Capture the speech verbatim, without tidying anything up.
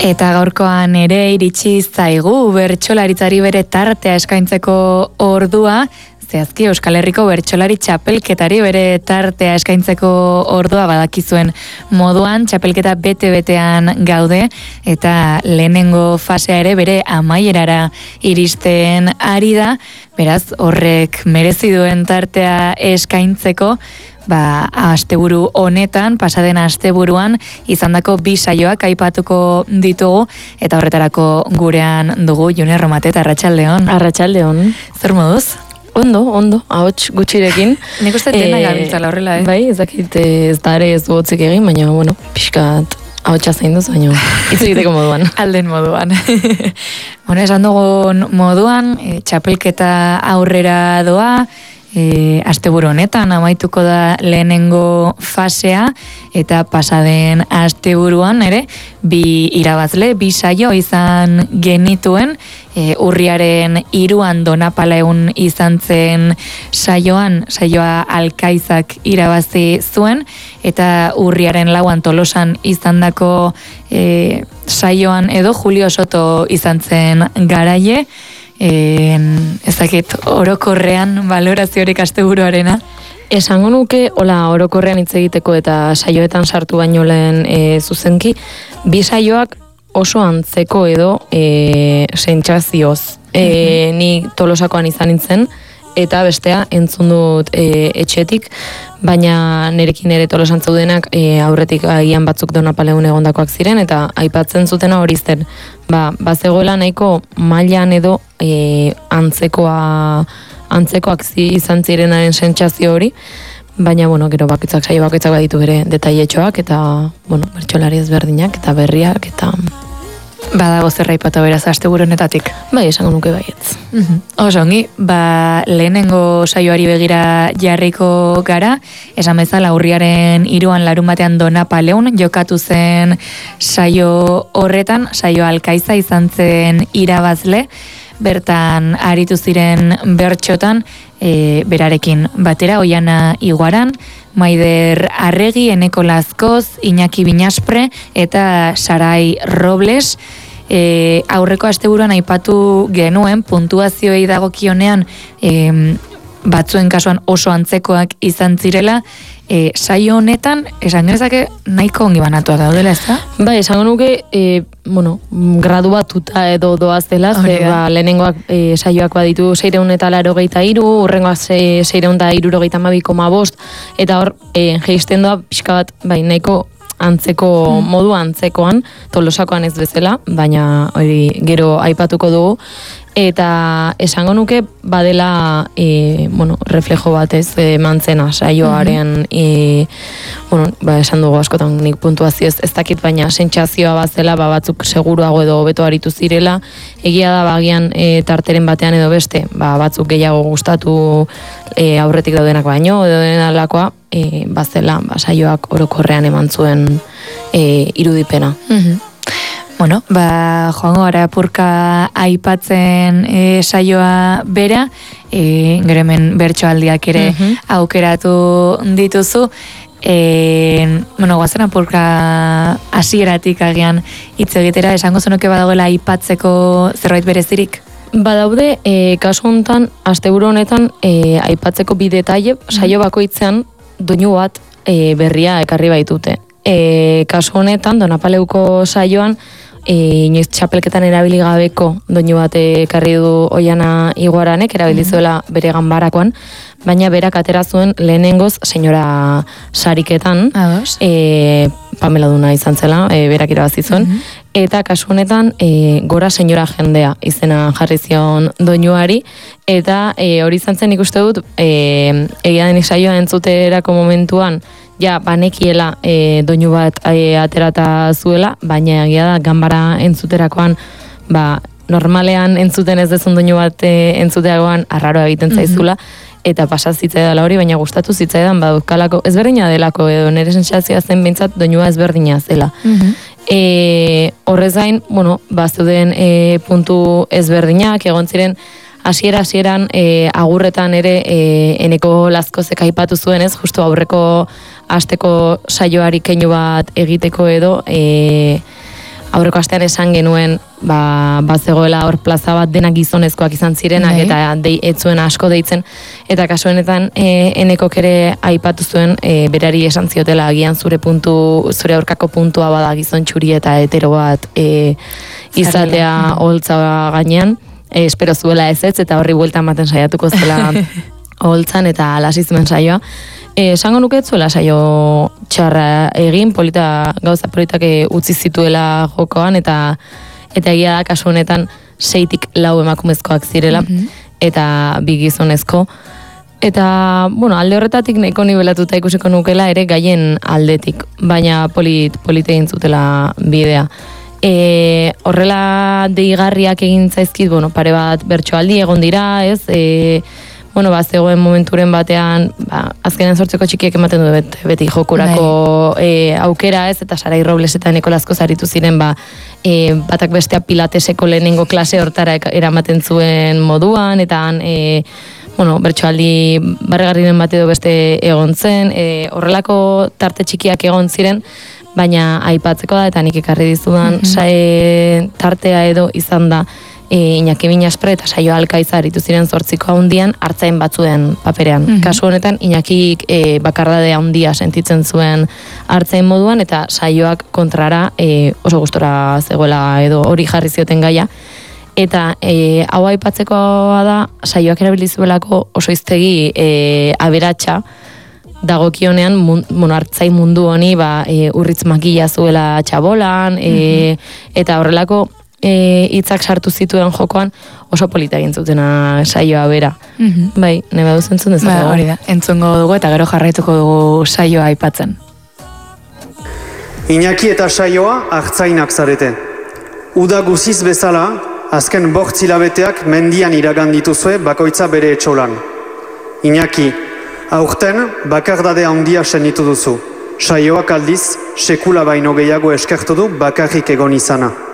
Eta gaurkoan ere iritsi zaigu bertsolaritzari bere tartea eskaintzeko ordua, zehazki Euskal Herriko bertsolari txapelketari bere tartea eskaintzeko ordua badakizuen moduan, txapelketa bete-betean gaude, eta lehenengo fasea ere bere amaierara iristen ari da, beraz horrek merezi duen tartea eskaintzeko, ba, asteburu honetan, pasaden asteburuan, izandako bi saioak aipatuko ditugu, eta horretarako gurean dugu June Romatet, arratsaldeon. Arratsaldeon. Zer moduz? Ondo, ondo, ahots gutxirekin. Nik uste dena gabiltzala horrela, eh? Bai, ez dakit ez da ere ez duotzik egin, baina, bueno, pixkat ahotsa zein duz, baina hitz egiteko moduan. Alden moduan. Bueno, esan dugun moduan, e, txapelketa aurrera doa, E, asteburu honetan amaituko da lehenengo fasea, eta pasaden asteburuan ere bi irabazle, bi saio izan genituen, e, urriaren hiruan Donapaleun izan zen saioan, saioa Alkaizak irabazi zuen, eta urriaren lauan Tolosan izandako e, saioan edo Julio Soto izan zen garaile. En, ez dakit, orokorrean valoraziorik asteburuarena? Esango nuke, hola, orokorrean hitz egiteko eta saioetan sartu baino lehen e, zuzenki, bi saioak oso antzeko edo e, sentsazioz. E, mm-hmm. Ni Tolosakoan izan nintzen, eta bestea entzun dut e, etxetik, baina nerekin ere Tolosan zaudenak e, aurretik agian batzuk Donapaleun egondakoak ziren, eta aipatzen zutena hori zen, ba, bazegoela nahiko mailan edo e, antzekoa, antzekoak izan zirenaren sentsazio hori, baina, bueno, gero bakoitzak saio bakoitzak baditu bere detailetxoak, eta, bueno, bertsolari ezberdinak, eta berriak, eta... Badago zerra ipatu beraz asteburu honetatik. Bai, esango nuke baietz. Mm-hmm. Oso ongi, ba, lehenengo saioari begira jarriko gara, esan bezala urriaren hiruan larun batean Donapaleun jokatu zen saio horretan, saio Alkaiza izan zen irabazle, bertan aritu ziren bertxotan, e, berarekin batera, Oiana Iguaran, Maider Arregi, Eneko Lazkoz, Iñaki Binaspre eta Sarai Robles. E, aurreko asteburuan aipatu genuen, puntuazioei dagokionean e, batzuen kasuan oso antzekoak izan zirela, e, saio honetan, esan genezake nahiko ongi banatuak daudela, ez da? Bai, esango nuke, e, bueno, gradu batuta edo doaz dela, ze, ba, lehenengoak e, saioak baditu seireun eta larogeita hiru, urrengoak seireun eta hirurogeita hamabi koma bost, eta hor, e, jeisten doa pixka bat, bai, nahiko antzeko, mm. modu antzekoan, Tolosakoan ez bezala, baina hori gero aipatuko dugu, eta esango nuke badela e, bueno, reflejo batez e, mantzena saioaren, mm-hmm. e, bueno, ba, esan dugu askotan nik puntuazio ez, ez dakit, baina sentsazioa bazela, ba, batzuk seguruago edo hobeto aritu zirela, egia da bagian e, tarteren batean edo beste, ba, batzuk gehiago gustatu e, aurretik daudenak baino, edo denalakoa, e, bazela, ba, saioak orokorrean eman zuen e, irudipena. Mm-hmm. Bueno, ba, joango gara apurka aipatzen e, saioa bera, e, gero hemen bertsoaldiak ere mm-hmm. aukeratu dituzu, e, bueno, guazen apurka hasieratik agian hitz egitera, esango zenuke badagoela aipatzeko zerbait berezirik? Badaude, e, kasu honetan, asteburu honetan, e, aipatzeko bi detaile, saio bakoitzean doinu bat e, berria ekarri baitute. E, kasu honetan, Donapaleuko saioan, e, inoiz txapelketan erabili gabeko doinu bat ekarri du Oiana Iguaranek, erabili zuela bere ganbarakoan, baina berak atera zuen lehenengoz senyora sariketan, e, Pamela Duna izan zela, e, berak irabazi zuen, mm-hmm. eta kasu honetan e, gora senyora jendea izena jarri zion doinuari, eta e, hori izan zen ikuste dut, e, egia denik saioa entzuterako momentuan, ja, banekiela e, doinu bat e, aterata zuela, baina egia da, ganbara entzuterakoan, ba, normalean entzuten ez dezun doinu bat e, entzuteagoan arraroa egiten zaizula, mm-hmm. eta pasaz zitzaidala hori, baina gustatu zitzaidan, baduzkalako, ezberdina delako, edo nire sentsazioa zen behintzat doinua ezberdina zela. Mm-hmm. E, horrez gain, bueno, bazuden e, puntu ezberdinak, egon ziren, hasiera hasieran e, agurretan ere e, Eneko Lazkozek aipatu zuen, ez, justu aurreko asteko saioari keinu bat egiteko edo, e, aurreko astean esan genuen ba, bazegoela hor plaza bat denak gizonezkoak izan zirenak Nei. eta dei, etzuen asko deitzen, eta kasu honetan e, enekok ere aipatu zuen e, berari esan ziotela agian zure puntu, zure aurkako puntua bada gizon txuri eta hetero bat e, izatea holtza gainean, e, espero zuela ez ez, eta horri buelta ematen saiatuko zela holtzan eta lasizmen saioa. E, esango nuke ez zuela saio txarra egin, polita, gauza politak utzi zituela jokoan, eta eta egia da kasu honetan seitik lau emakumezkoak zirela, mm-hmm. eta bi gizonezko. Eta, bueno, alde horretatik nahiko nibelatuta ikusiko nukela ere gaien aldetik, baina polit, polit egin zutela bidea. E, horrela deigarriak egin zaizkit, bueno, pare bat bertsoaldi egon dira, ez, e, bueno, ba, zegoen momenturen batean, ba, azkenen sortzeko txikiek ematen du beti, beti jokurako e, aukera, ez, eta Sarai Robles eta Nikolazko zaritu ziren, ba, e, batak bestea pilateseko lehenengo klase hortara eramaten zuen moduan, eta e, bueno, bertsoaldi barregarriren bat edo beste egon zen, e, horrelako tarte txikiak egon ziren, baina aipatzeko da, eta nik ekarri dizudan, mm-hmm. sae, tartea edo izan da, E, Iñaki Minaspre eta Saio Alkaiza aritu ziren zortziko handian hartzain batzuen paperean. Mm-hmm. Kasu honetan, Iñakik e, bakardade handia sentitzen zuen hartzain moduan, eta Saioak kontrara e, oso gustora zegoela edo hori jarri zioten gaia. Eta e, hau aipatzekoa da, Saioak erabilizuelako oso iztegi e, aberatsa, dagokionean mun, bueno, hartzain mundu honi ba, e, urritz makila zuela txabolan, e, mm-hmm. eta horrelako E, hitzak sartu zituen jokoan oso polita egin zutena saioa bera. Mm-hmm. Bai, nebe duzen entzun dezago. Ba, hori da, entzungo dugu eta gero jarraituko dugu saioa aipatzen. Iñaki eta Saioa hartzainak zarete. Uda guziz bezala, azken bortz hilabeteak mendian iragan dituzue bakoitza bere etxolan. Iñaki, aurten bakardade handia senitu duzu. Saioak aldiz, sekula baino gehiago eskertu du bakarrik egon izana.